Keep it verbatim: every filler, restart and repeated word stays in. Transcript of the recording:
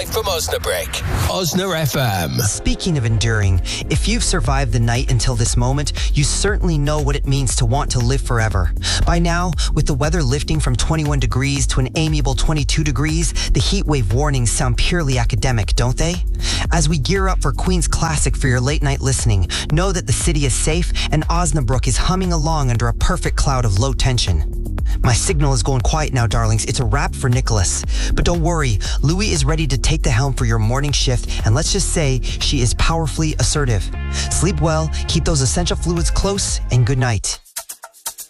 live from Osnabrück. Osna F M. Speaking of enduring, if you've survived the night until this moment, you certainly know what it means to want to live forever. By now, with the weather lifting from twenty-one degrees to an amiable twenty-two degrees, the heat wave warnings sound purely academic, don't they? As we gear up for Queen's Classic for your late night listening, know that the city is safe and Osnabrück is humming along under a perfect cloud of low tension. My signal is going quiet now, darlings. It's a wrap for Nicholas. But don't worry, Louie is ready to take the helm for your morning shift, and let's just say she is powerfully assertive. Sleep well, keep those essential fluids close, and good night.